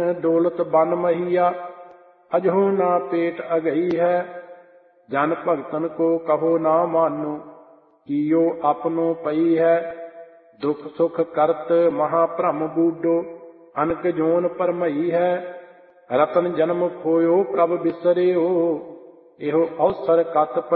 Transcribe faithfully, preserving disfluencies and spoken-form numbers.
ਡੋਲਤ ਬਨ ਮਹੀਆ। ਅਜਹੁ ਨਾ ਪੇਟ ਅਗਈ ਹੈ, ਜਨ ਭਗਤਨ ਕੋ ਕਹੋ ਨਾ ਮਾਨੋ। ਕੀਓ ਆਪਨੋ ਪਈ ਹੈ, ਦੁਖ ਸੁਖ ਕਰਤ ਮਹਾ ਭ੍ਰਮ ਬੂਡੋ। ਅਨਕ ਜੋਨ ਪਰਮਈ ਹੈ, ਰਤਨ ਜਨਮ ਖੋਇਓ ਪ੍ਰਭ ਬਿਸਰਿਓ। ਇਹੋ ਅਵਸਰ ਕਤ